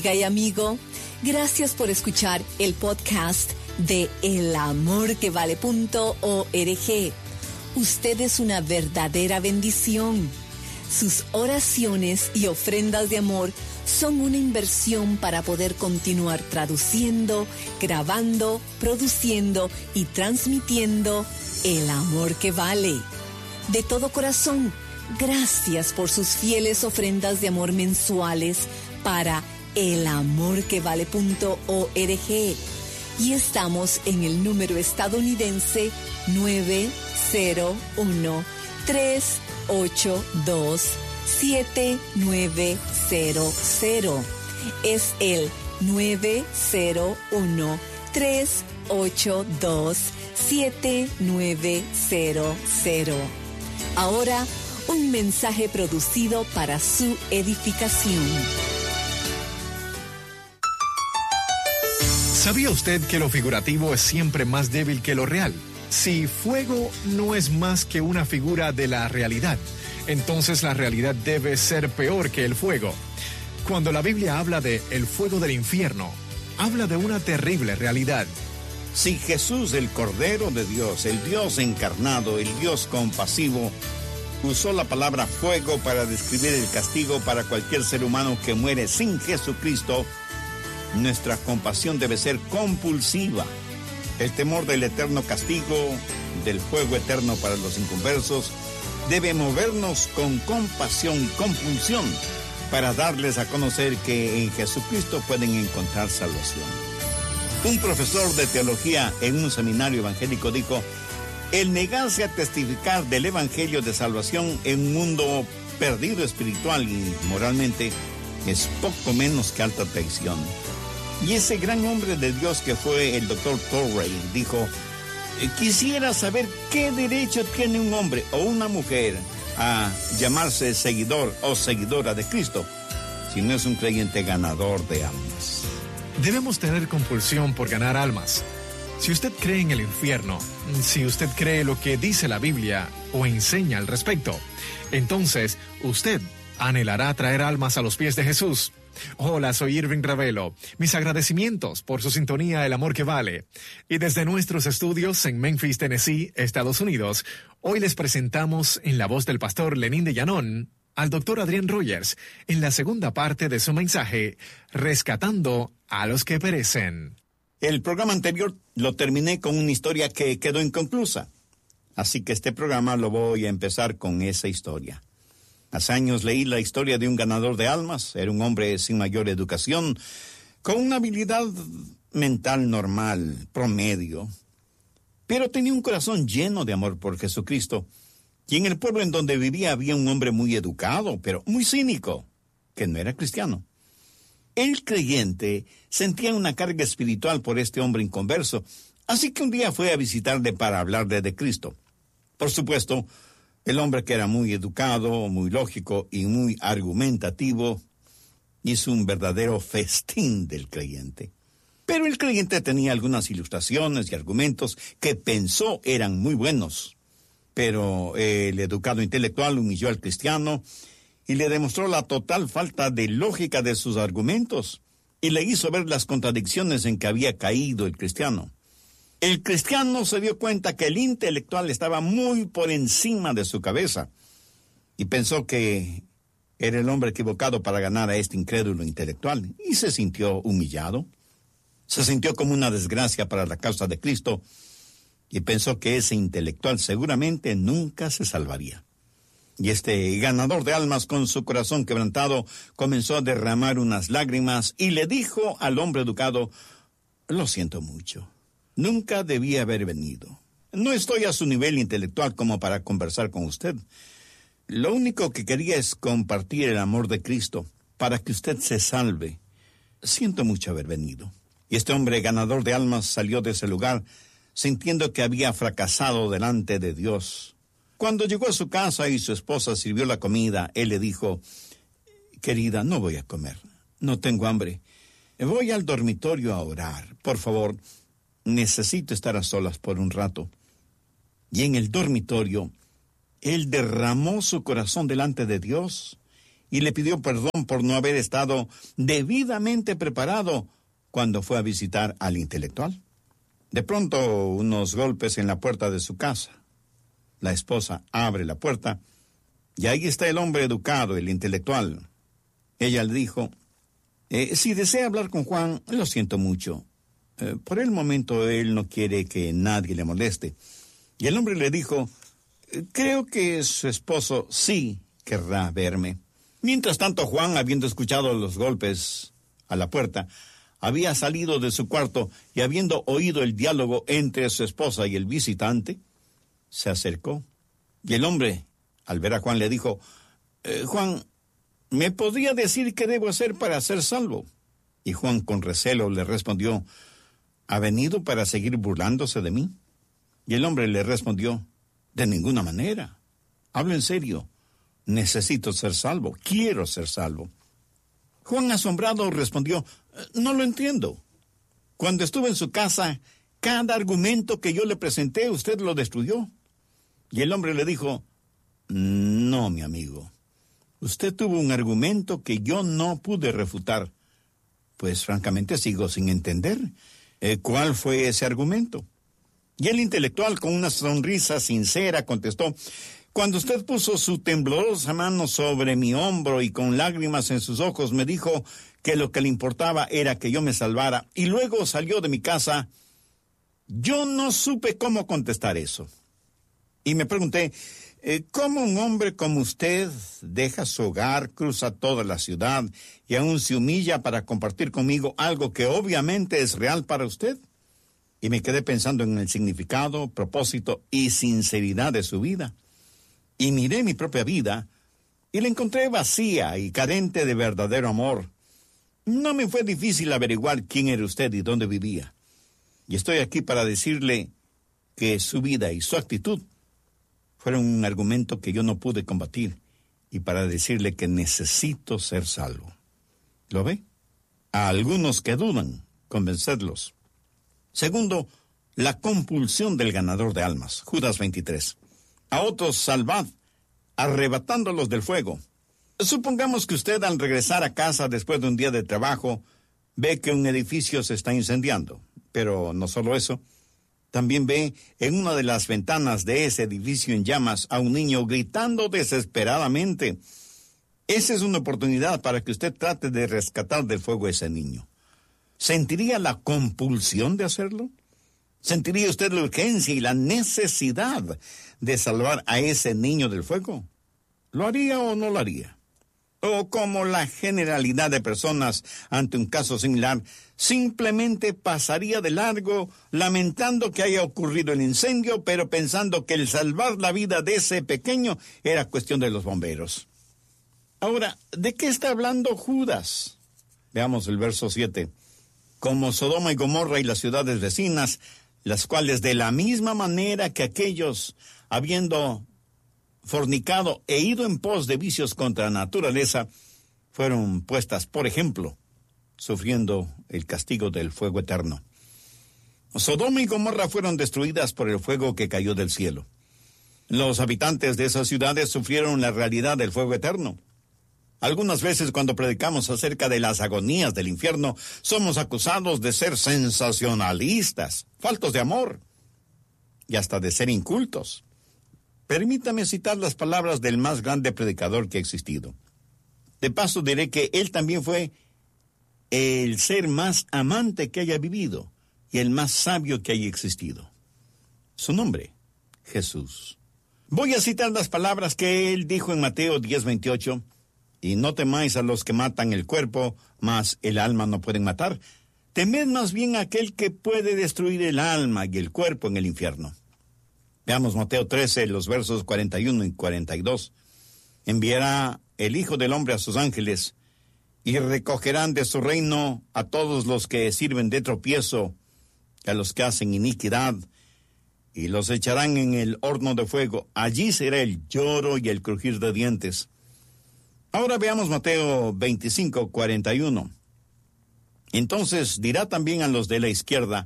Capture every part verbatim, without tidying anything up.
Amiga y amigo, gracias por escuchar el podcast de el amor que vale punto org. Usted es una verdadera bendición. Sus oraciones y ofrendas de amor son una inversión para poder continuar traduciendo, grabando, produciendo y transmitiendo el amor que vale. De todo corazón, gracias por sus fieles ofrendas de amor mensuales para el amor que vale punto org. Y estamos en el número estadounidense nueve cero uno, tres ocho dos, siete nueve cero cero. Es el nueve cero uno, tres ocho dos, siete nueve cero cero. Ahora, un mensaje producido para su edificación. ¿Sabía usted que lo figurativo es siempre más débil que lo real? Si fuego no es más que una figura de la realidad, entonces la realidad debe ser peor que el fuego. Cuando la Biblia habla de el fuego del infierno, habla de una terrible realidad. Si Jesús, el Cordero de Dios, el Dios encarnado, el Dios compasivo, usó la palabra fuego para describir el castigo para cualquier ser humano que muere sin Jesucristo, nuestra compasión debe ser compulsiva. El temor del eterno castigo, del fuego eterno para los inconversos, debe movernos con compasión y compulsión para darles a conocer que en Jesucristo pueden encontrar salvación. Un profesor de teología en un seminario evangélico dijo: el negarse a testificar del evangelio de salvación en un mundo perdido espiritual y moralmente es poco menos que alta traición. Y ese gran hombre de Dios que fue el doctor Torrey dijo: quisiera saber qué derecho tiene un hombre o una mujer a llamarse seguidor o seguidora de Cristo si no es un creyente ganador de almas. Debemos tener compulsión por ganar almas. Si usted cree en el infierno, si usted cree lo que dice la Biblia o enseña al respecto, entonces usted anhelará traer almas a los pies de Jesús. Hola, soy Irving Ravelo. Mis agradecimientos por su sintonía El Amor que Vale. Y desde nuestros estudios en Memphis, Tennessee, Estados Unidos, hoy les presentamos en la voz del pastor Lenín de Llanón al doctor Adrián Rogers en la segunda parte de su mensaje, Rescatando a los que perecen. El programa anterior lo terminé con una historia que quedó inconclusa, así que este programa lo voy a empezar con esa historia. Hace años leí la historia de un ganador de almas. Era un hombre sin mayor educación, con una habilidad mental normal, promedio, pero tenía un corazón lleno de amor por Jesucristo. Y en el pueblo en donde vivía había un hombre muy educado, pero muy cínico, que no era cristiano. El creyente sentía una carga espiritual por este hombre inconverso, así que un día fue a visitarle para hablarle de Cristo. Por supuesto, el hombre, que era muy educado, muy lógico y muy argumentativo, hizo un verdadero festín del creyente. Pero el creyente tenía algunas ilustraciones y argumentos que pensó eran muy buenos. Pero el educado intelectual humilló al cristiano y le demostró la total falta de lógica de sus argumentos y le hizo ver las contradicciones en que había caído el cristiano. El cristiano se dio cuenta que el intelectual estaba muy por encima de su cabeza y pensó que era el hombre equivocado para ganar a este incrédulo intelectual y se sintió humillado. Se sintió como una desgracia para la causa de Cristo y pensó que ese intelectual seguramente nunca se salvaría. Y este ganador de almas, con su corazón quebrantado, comenzó a derramar unas lágrimas y le dijo al hombre educado: lo siento mucho. Nunca debía haber venido. No estoy a su nivel intelectual como para conversar con usted. Lo único que quería es compartir el amor de Cristo para que usted se salve. Siento mucho haber venido. Y este hombre ganador de almas salió de ese lugar sintiendo que había fracasado delante de Dios. Cuando llegó a su casa y su esposa sirvió la comida, él le dijo: querida, no voy a comer. No tengo hambre. Voy al dormitorio a orar. Por favor, necesito estar a solas por un rato. Y en el dormitorio, él derramó su corazón delante de Dios y le pidió perdón acusaron por no haber estado debidamente preparado cuando fue a visitar al intelectual. De pronto, unos golpes en la puerta de su casa. La esposa abre la puerta y ahí está el hombre educado, el intelectual. Ella le dijo, eh, si desea hablar con Juan, lo siento mucho. Eh, por el momento él no quiere que nadie le moleste. Y el hombre le dijo, creo que su esposo sí querrá verme. Mientras tanto, Juan, habiendo escuchado los golpes a la puerta, había salido de su cuarto y habiendo oído el diálogo entre su esposa y el visitante, se acercó. Y el hombre, al ver a Juan, le dijo, eh, Juan, ¿me podría decir qué debo hacer para ser salvo? Y Juan, con recelo, le respondió, ¿ha venido para seguir burlándose de mí? Y el hombre le respondió, de ninguna manera. Hablo en serio. Necesito ser salvo. Quiero ser salvo. Juan, asombrado, respondió, no lo entiendo. Cuando estuve en su casa, cada argumento que yo le presenté, usted lo destruyó. Y el hombre le dijo, no, mi amigo. Usted tuvo un argumento que yo no pude refutar. Pues francamente sigo sin entender. Eh, ¿Cuál fue ese argumento? Y el intelectual, con una sonrisa sincera, contestó, cuando usted puso su temblorosa mano sobre mi hombro y con lágrimas en sus ojos me dijo que lo que le importaba era que yo me salvara y luego salió de mi casa, yo no supe cómo contestar eso. Y me pregunté, eh, ¿cómo un hombre como usted deja su hogar, cruza toda la ciudad y aún se humilla para compartir conmigo algo que obviamente es real para usted? Y me quedé pensando en el significado, propósito y sinceridad de su vida. Y miré mi propia vida y la encontré vacía y carente de verdadero amor. No me fue difícil averiguar quién era usted y dónde vivía. Y estoy aquí para decirle que su vida y su actitud fueron un argumento que yo no pude combatir y para decirle que necesito ser salvo. ¿Lo ve? A algunos que dudan, convencerlos. Segundo, la compulsión del ganador de almas, Judas veintitrés. A otros salvad, arrebatándolos del fuego. Supongamos que usted al regresar a casa después de un día de trabajo, ve que un edificio se está incendiando. Pero no solo eso, también ve en una de las ventanas de ese edificio en llamas a un niño gritando desesperadamente. Esa es una oportunidad para que usted trate de rescatar del fuego a ese niño. ¿Sentiría la compulsión de hacerlo? ¿Sentiría usted la urgencia y la necesidad de salvar a ese niño del fuego? ¿Lo haría o no lo haría? O como la generalidad de personas ante un caso similar, simplemente pasaría de largo lamentando que haya ocurrido el incendio, pero pensando que el salvar la vida de ese pequeño era cuestión de los bomberos. Ahora, ¿de qué está hablando Judas? Veamos el verso siete. Como Sodoma y Gomorra y las ciudades vecinas, las cuales de la misma manera que aquellos, habiendo fornicado e ido en pos de vicios contra la naturaleza, fueron puestas, por ejemplo, sufriendo el castigo del fuego eterno. Sodoma y Gomorra fueron destruidas por el fuego que cayó del cielo. Los habitantes de esas ciudades sufrieron la realidad del fuego eterno. Algunas veces cuando predicamos acerca de las agonías del infierno, somos acusados de ser sensacionalistas, faltos de amor y hasta de ser incultos. Permítame citar las palabras del más grande predicador que ha existido. De paso diré que él también fue el ser más amante que haya vivido y el más sabio que haya existido. Su nombre, Jesús. Voy a citar las palabras que él dijo en Mateo diez veintiocho. Y no temáis a los que matan el cuerpo, mas el alma no pueden matar. Temed más bien a aquel que puede destruir el alma y el cuerpo en el infierno. Veamos Mateo trece, los versos cuarenta y uno y cuarenta y dos. Enviará el Hijo del Hombre a sus ángeles, y recogerán de su reino a todos los que sirven de tropiezo, a los que hacen iniquidad, y los echarán en el horno de fuego. Allí será el lloro y el crujir de dientes. Ahora veamos Mateo veinticinco, cuarenta y uno. Entonces dirá también a los de la izquierda,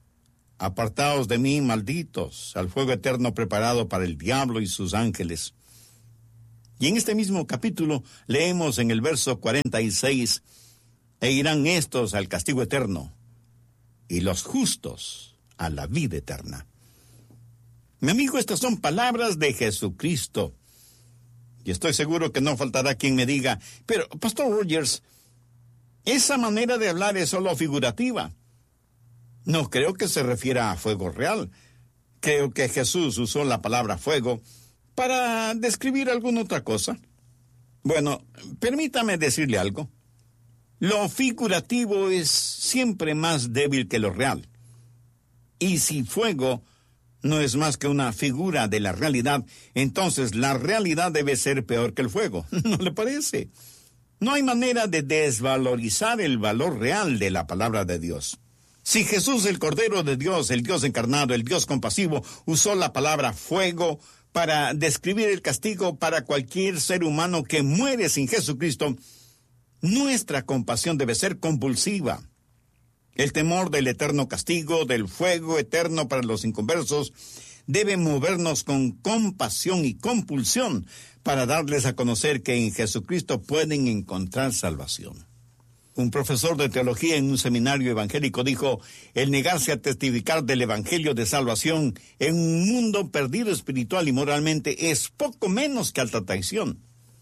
apartaos de mí, malditos, al fuego eterno preparado para el diablo y sus ángeles. Y en este mismo capítulo leemos en el verso cuarenta y seis, e irán estos al castigo eterno, y los justos a la vida eterna. Mi amigo, estas son palabras de Jesucristo. Y estoy seguro que no faltará quien me diga, pero, Pastor Rogers, esa manera de hablar es solo figurativa. No creo que se refiera a fuego real. Creo que Jesús usó la palabra fuego para describir alguna otra cosa. Bueno, permítame decirle algo. Lo figurativo es siempre más débil que lo real. Y si fuego no es más que una figura de la realidad, entonces la realidad debe ser peor que el fuego. ¿No le parece? No hay manera de desvalorizar el valor real de la palabra de Dios. Si Jesús, el Cordero de Dios, el Dios encarnado, el Dios compasivo, usó la palabra fuego para describir el castigo para cualquier ser humano que muere sin Jesucristo, nuestra compasión debe ser compulsiva. El temor del eterno castigo, del fuego eterno para los inconversos, debe movernos con compasión y compulsión para darles a conocer que en Jesucristo pueden encontrar salvación. Un profesor de teología en un seminario evangélico dijo, el negarse a testificar del evangelio de salvación en un mundo perdido espiritual y moralmente es poco menos que alta traición.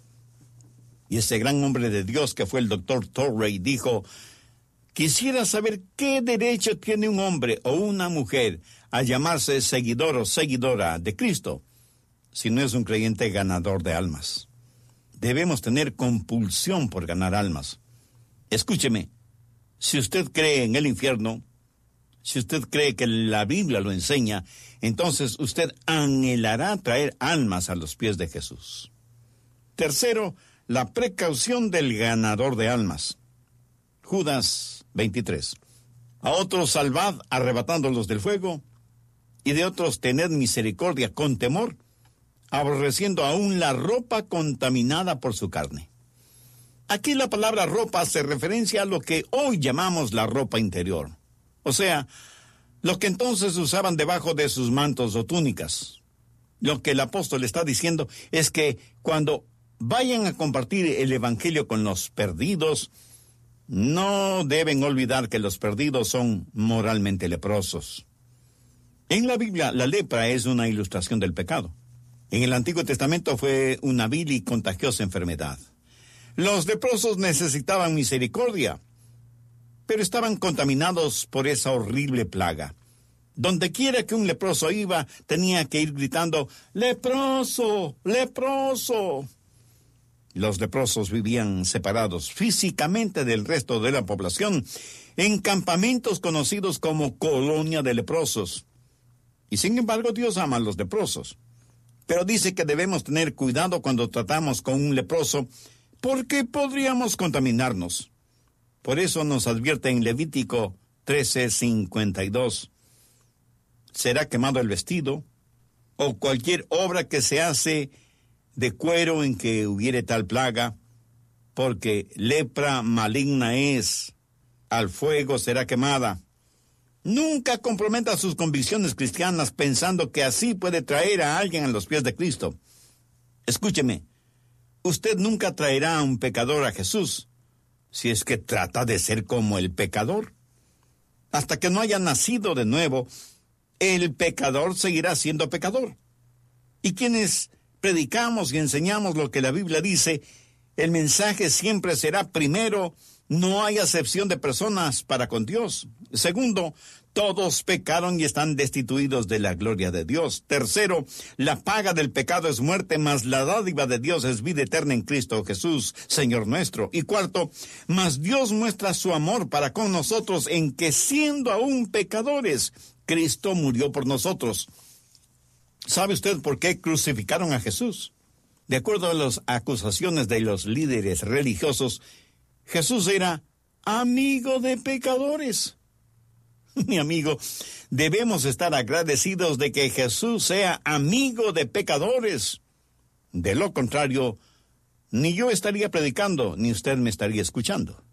Y ese gran hombre de Dios que fue el doctor Torrey dijo, quisiera saber qué derecho tiene un hombre o una mujer a llamarse seguidor o seguidora de Cristo si no es un creyente ganador de almas. Debemos tener compulsión por ganar almas. Escúcheme, si usted cree en el infierno, si usted cree que la Biblia lo enseña, entonces usted anhelará traer almas a los pies de Jesús. Tercero, la precaución del ganador de almas. Judas veintitrés. A otros salvad arrebatándolos del fuego, y de otros tened misericordia con temor, aborreciendo aún la ropa contaminada por su carne. Aquí la palabra ropa hace referencia a lo que hoy llamamos la ropa interior. O sea, lo que entonces usaban debajo de sus mantos o túnicas. Lo que el apóstol está diciendo es que cuando vayan a compartir el evangelio con los perdidos, no deben olvidar que los perdidos son moralmente leprosos. En la Biblia, la lepra es una ilustración del pecado. En el Antiguo Testamento fue una vil y contagiosa enfermedad. Los leprosos necesitaban misericordia, pero estaban contaminados por esa horrible plaga. Donde quiera que un leproso iba, tenía que ir gritando, ¡leproso! ¡Leproso! Los leprosos vivían separados físicamente del resto de la población en campamentos conocidos como colonia de leprosos. Y sin embargo, Dios ama a los leprosos. Pero dice que debemos tener cuidado cuando tratamos con un leproso, porque podríamos contaminarnos. Por eso nos advierte en Levítico trece cincuenta y dos. Será quemado el vestido, o cualquier obra que se hace de cuero en que hubiere tal plaga, porque lepra maligna es, al fuego será quemada. Nunca comprometa sus convicciones cristianas pensando que así puede traer a alguien a los pies de Cristo. Escúcheme, usted nunca traerá a un pecador a Jesús, si es que trata de ser como el pecador. Hasta que no haya nacido de nuevo, el pecador seguirá siendo pecador. Y quienes predicamos y enseñamos lo que la Biblia dice, el mensaje siempre será primero, no hay acepción de personas para con Dios. Segundo, todos pecaron y están destituidos de la gloria de Dios. Tercero, la paga del pecado es muerte, mas la dádiva de Dios es vida eterna en Cristo Jesús, Señor nuestro. Y cuarto, mas Dios muestra su amor para con nosotros en que siendo aún pecadores, Cristo murió por nosotros. ¿Sabe usted por qué crucificaron a Jesús? De acuerdo a las acusaciones de los líderes religiosos, Jesús era amigo de pecadores. Mi amigo, debemos estar agradecidos de que Jesús sea amigo de pecadores. De lo contrario, ni yo estaría predicando, ni usted me estaría escuchando.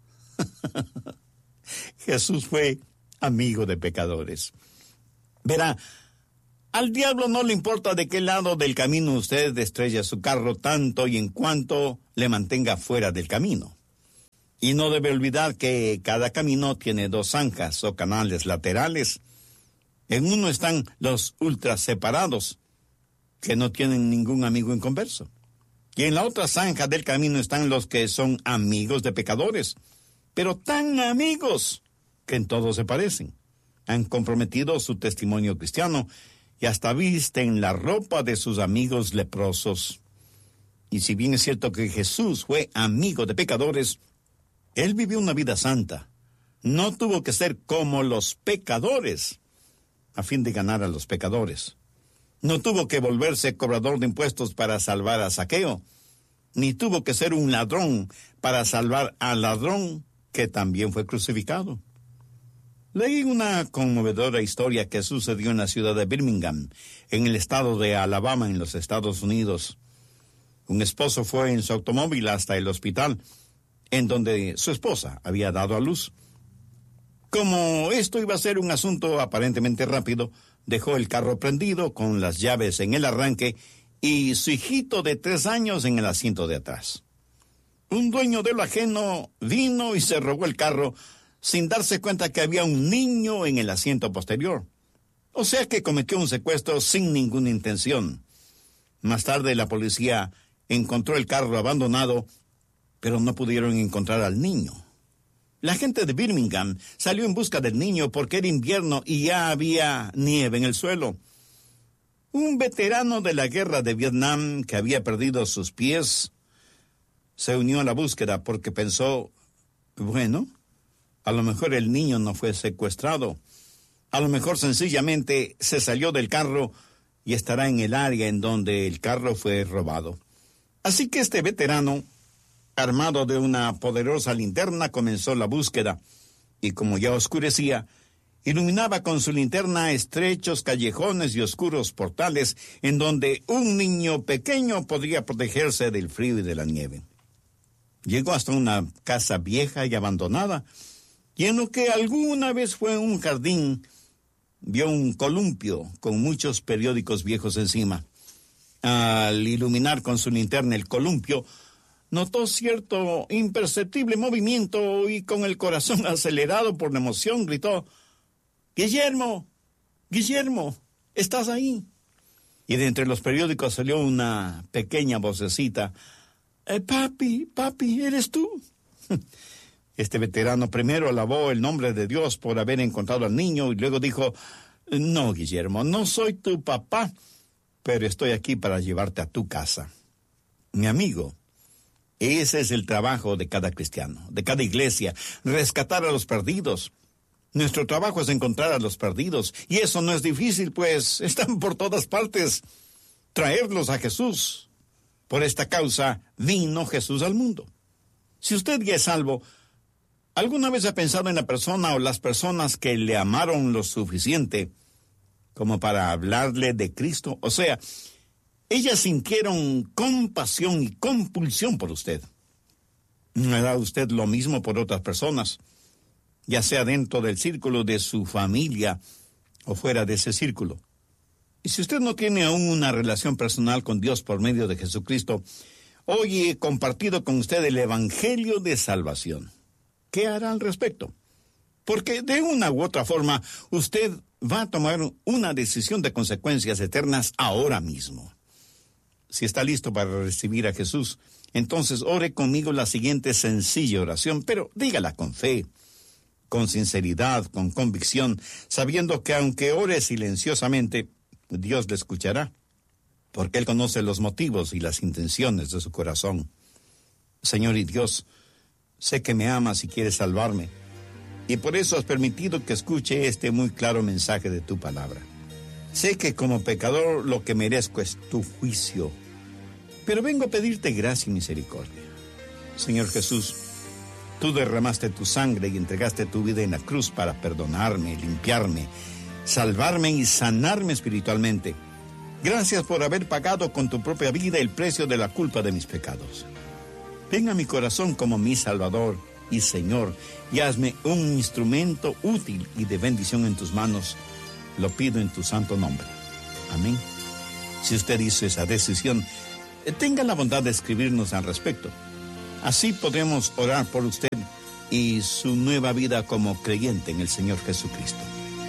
Jesús fue amigo de pecadores. Verá, Al diablo no le importa de qué lado del camino usted estrella su carro, tanto y en cuanto le mantenga fuera del camino. Y no debe olvidar que cada camino tiene dos zanjas o canales laterales. En uno están los ultras separados, que no tienen ningún amigo en converso. Y en la otra zanja del camino están los que son amigos de pecadores, pero tan amigos que en todo se parecen. Han comprometido su testimonio cristiano y hasta visten la ropa de sus amigos leprosos. Y si bien es cierto que Jesús fue amigo de pecadores, Él vivió una vida santa. No tuvo que ser como los pecadores a fin de ganar a los pecadores. No tuvo que volverse cobrador de impuestos para salvar a Zaqueo, ni tuvo que ser un ladrón para salvar al ladrón que también fue crucificado. Leí una conmovedora historia que sucedió en la ciudad de Birmingham, en el estado de Alabama, en los Estados Unidos. Un esposo fue en su automóvil hasta el hospital, en donde su esposa había dado a luz. Como esto iba a ser un asunto aparentemente rápido, dejó el carro prendido con las llaves en el arranque y su hijito de tres años en el asiento de atrás. Un dueño de lo ajeno vino y se robó el carro sin darse cuenta que había un niño en el asiento posterior. O sea que cometió un secuestro sin ninguna intención. Más tarde la policía encontró el carro abandonado, pero no pudieron encontrar al niño. La gente de Birmingham salió en busca del niño porque era invierno y ya había nieve en el suelo. Un veterano de la guerra de Vietnam que había perdido sus pies se unió a la búsqueda porque pensó, bueno, a lo mejor el niño no fue secuestrado. A lo mejor sencillamente se salió del carro y estará en el área en donde el carro fue robado. Así que este veterano, armado de una poderosa linterna, comenzó la búsqueda. Y como ya oscurecía, iluminaba con su linterna estrechos callejones y oscuros portales en donde un niño pequeño podría protegerse del frío y de la nieve. Llegó hasta una casa vieja y abandonada, y en lo que alguna vez fue un jardín, vio un columpio con muchos periódicos viejos encima. Al iluminar con su linterna el columpio, notó cierto imperceptible movimiento y con el corazón acelerado por la emoción gritó, «Guillermo, Guillermo, ¿estás ahí?» Y de entre los periódicos salió una pequeña vocecita, eh, «Papi, papi, ¿eres tú?» Este veterano primero alabó el nombre de Dios por haber encontrado al niño y luego dijo, «No, Guillermo, no soy tu papá, pero estoy aquí para llevarte a tu casa». Mi amigo, ese es el trabajo de cada cristiano, de cada iglesia, rescatar a los perdidos. Nuestro trabajo es encontrar a los perdidos, y eso no es difícil, pues están por todas partes. Traerlos a Jesús. Por esta causa vino Jesús al mundo. Si usted ya es salvo, ¿alguna vez ha pensado en la persona o las personas que le amaron lo suficiente como para hablarle de Cristo? O sea, ellas sintieron compasión y compulsión por usted. ¿No hará usted lo mismo por otras personas, ya sea dentro del círculo de su familia o fuera de ese círculo? Y si usted no tiene aún una relación personal con Dios por medio de Jesucristo, hoy he compartido con usted el Evangelio de Salvación. ¿Qué hará al respecto? Porque de una u otra forma, usted va a tomar una decisión de consecuencias eternas ahora mismo. Si está listo para recibir a Jesús, entonces ore conmigo la siguiente sencilla oración, pero dígala con fe, con sinceridad, con convicción, sabiendo que aunque ore silenciosamente, Dios le escuchará, porque Él conoce los motivos y las intenciones de su corazón. Señor y Dios, sé que me amas y quieres salvarme, y por eso has permitido que escuche este muy claro mensaje de tu palabra. Sé que como pecador lo que merezco es tu juicio, pero vengo a pedirte gracia y misericordia. Señor Jesús, tú derramaste tu sangre y entregaste tu vida en la cruz para perdonarme, limpiarme, salvarme y sanarme espiritualmente. Gracias por haber pagado con tu propia vida el precio de la culpa de mis pecados. Ven a mi corazón como mi Salvador y Señor, y hazme un instrumento útil y de bendición en tus manos. Lo pido en tu santo nombre. Amén. Si usted hizo esa decisión, tenga la bondad de escribirnos al respecto. Así podremos orar por usted y su nueva vida como creyente en el Señor Jesucristo.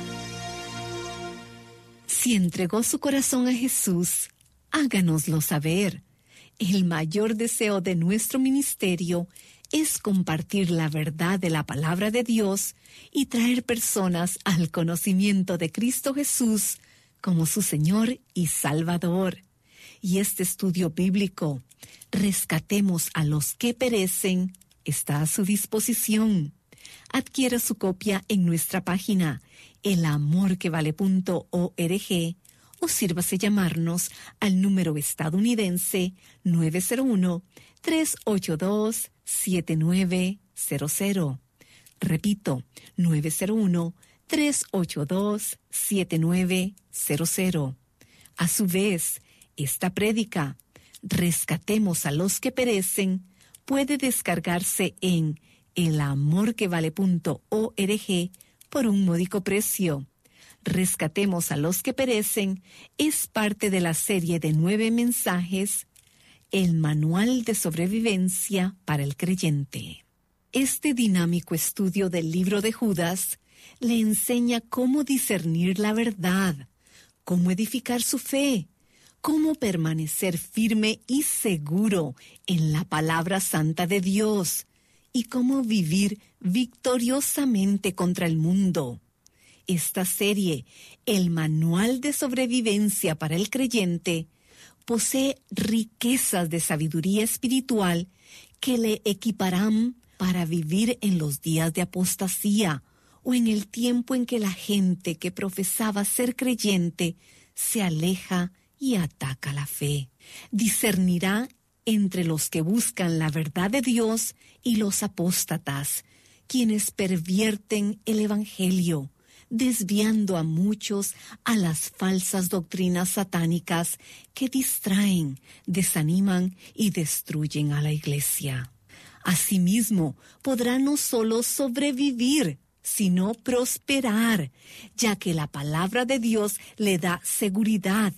Si entregó su corazón a Jesús, háganoslo saber. El mayor deseo de nuestro ministerio es compartir la verdad de la palabra de Dios y traer personas al conocimiento de Cristo Jesús como su Señor y Salvador. Y este estudio bíblico, Rescatemos a los que perecen, está a su disposición. Adquiera su copia en nuestra página el amor que vale punto org o sírvase llamarnos al número estadounidense nueve cero uno, tres ocho dos, siete nueve cero cero. Repito, nueve cero uno, tres ocho dos, siete nueve cero cero. A su vez, esta prédica, Rescatemos a los que perecen, puede descargarse en el amor que vale punto org por un módico precio. Rescatemos a los que perecen es parte de la serie de nueve mensajes, el Manual de Sobrevivencia para el Creyente. Este dinámico estudio del libro de Judas le enseña cómo discernir la verdad, cómo edificar su fe, cómo permanecer firme y seguro en la palabra santa de Dios y cómo vivir victoriosamente contra el mundo. Esta serie, el Manual de Sobrevivencia para el Creyente, posee riquezas de sabiduría espiritual que le equiparán para vivir en los días de apostasía o en el tiempo en que la gente que profesaba ser creyente se aleja y ataca la fe. Discernirá entre los que buscan la verdad de Dios y los apóstatas, quienes pervierten el Evangelio, desviando a muchos a las falsas doctrinas satánicas que distraen, desaniman y destruyen a la iglesia. Asimismo, podrá no solo sobrevivir, sino prosperar, ya que la palabra de Dios le da seguridad,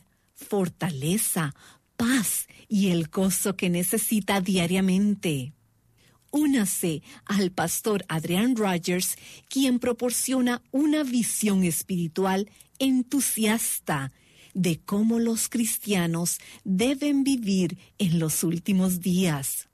fortaleza, paz y el gozo que necesita diariamente. Únase al pastor Adrian Rogers, quien proporciona una visión espiritual entusiasta de cómo los cristianos deben vivir en los últimos días.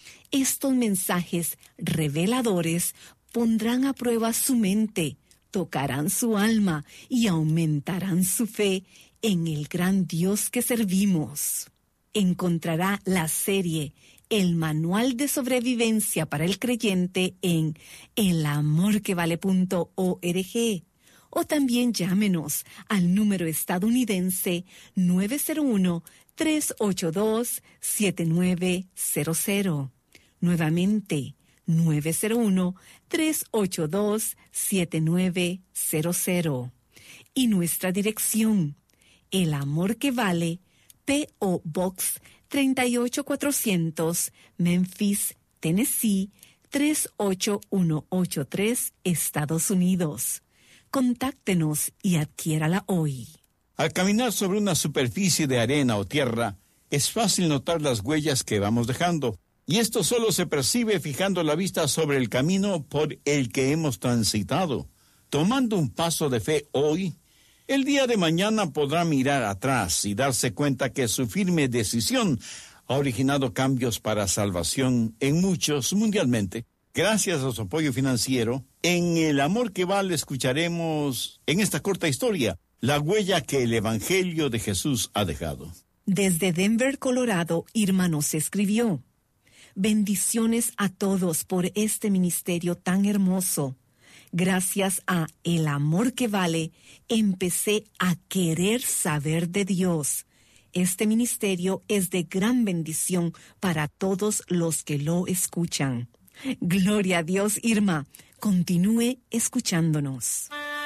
Estos mensajes reveladores pondrán a prueba su mente, tocarán su alma y aumentarán su fe en el gran Dios que servimos. Encontrará la serie El Manual de Sobrevivencia para el Creyente en el amor que vale punto org o también llámenos al número estadounidense nueve cero uno, tres ocho dos, siete nueve cero cero. Nuevamente, nueve cero uno, tres ocho dos, siete nueve cero cero. Y nuestra dirección, El Amor que Vale, P O Box tres ocho cuatrocientos, Memphis, Tennessee, tres ocho uno ocho tres, Estados Unidos. Contáctenos y adquiérala hoy. Al caminar sobre una superficie de arena o tierra, es fácil notar las huellas que vamos dejando, y esto solo se percibe fijando la vista sobre el camino por el que hemos transitado. Tomando un paso de fe hoy, el día de mañana podrá mirar atrás y darse cuenta que su firme decisión ha originado cambios para salvación en muchos mundialmente. Gracias a su apoyo financiero, en El Amor que Vale escucharemos en esta corta historia la huella que el Evangelio de Jesús ha dejado. Desde Denver, Colorado, Irma nos escribió: bendiciones a todos por este ministerio tan hermoso. Gracias a El Amor que Vale, empecé a querer saber de Dios. Este ministerio es de gran bendición para todos los que lo escuchan. Gloria a Dios, Irma. Continúe escuchándonos.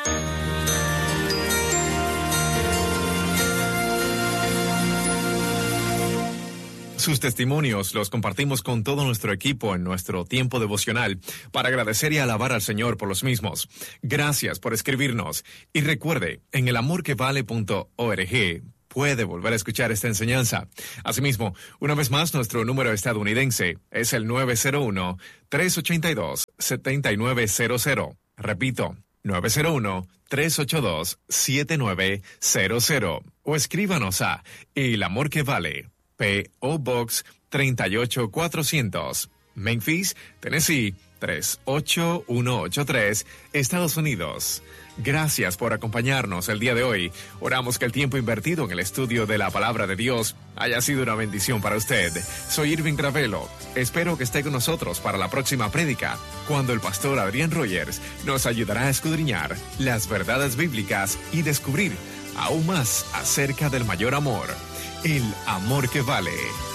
Sus testimonios los compartimos con todo nuestro equipo en nuestro tiempo devocional para agradecer y alabar al Señor por los mismos. Gracias por escribirnos. Y recuerde, en el amor que vale punto org puede volver a escuchar esta enseñanza. Asimismo, una vez más, nuestro número estadounidense es el nueve cero uno, tres ocho dos, siete nueve cero cero. Repito, nueve cero uno, tres ocho dos, siete nueve cero cero. O escríbanos a El Amor que Vale, P O Box treinta y ocho cuatrocientos, Memphis, Tennessee tres ocho uno ocho tres, Estados Unidos. Gracias por acompañarnos el día de hoy. Oramos que el tiempo invertido en el estudio de la palabra de Dios haya sido una bendición para usted. Soy Irving Ravelo. Espero que esté con nosotros para la próxima prédica, cuando el pastor Adrián Rogers nos ayudará a escudriñar las verdades bíblicas y descubrir aún más acerca del mayor amor, el amor que vale.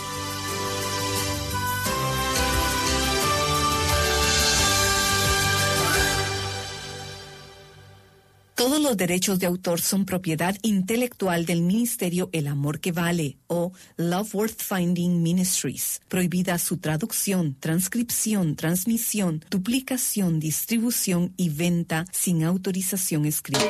Todos los derechos de autor son propiedad intelectual del Ministerio El Amor que Vale o Love Worth Finding Ministries. Prohibida su traducción, transcripción, transmisión, duplicación, distribución y venta sin autorización escrita.